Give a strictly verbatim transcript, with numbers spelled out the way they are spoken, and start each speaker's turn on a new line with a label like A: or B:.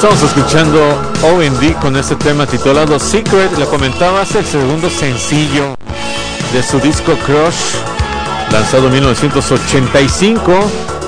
A: Estamos escuchando O and D con este tema titulado Secret. Lo comentaba, es el segundo sencillo de su disco Crush, lanzado en mil novecientos ochenta y cinco.